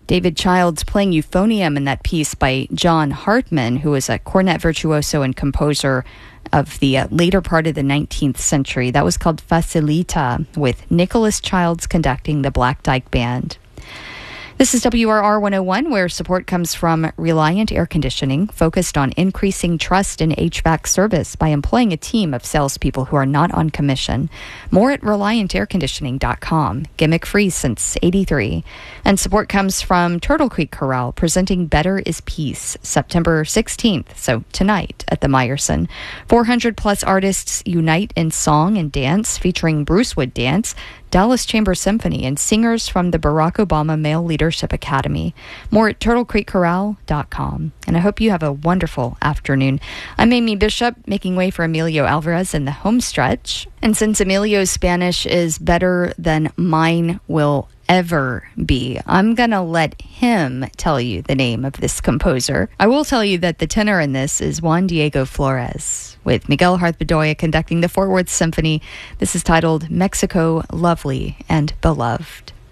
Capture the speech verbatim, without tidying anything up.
David Childs playing euphonium in that piece by John Hartman, who was a cornet virtuoso and composer of the uh, later part of the nineteenth century. That was called Facilita, with Nicholas Childs conducting the Black Dyke Band. This is W R R one oh one, where support comes from Reliant Air Conditioning, focused on increasing trust in H V A C service by employing a team of salespeople who are not on commission. More at reliant air conditioning dot com. Gimmick free since eighty-three. And support comes from Turtle Creek Chorale, presenting Better is Peace, September sixteenth, so tonight at the Meyerson. four hundred plus artists unite in song and dance, featuring Bruce Wood Dance, Dallas Chamber Symphony, and singers from the Barack Obama Male Leadership Academy. More at turtle creek chorale dot com. And I hope you have a wonderful afternoon. I'm Amy Bishop, making way for Emilio Alvarez in the home stretch. And since Emilio's Spanish is better than mine will ever be, I'm going to let him tell you the name of this composer. I will tell you that the tenor in this is Juan Diego Flores, with Miguel Harth-Bedoya conducting the Fort Worth Symphony. This is titled Mexico, Lovely and Beloved.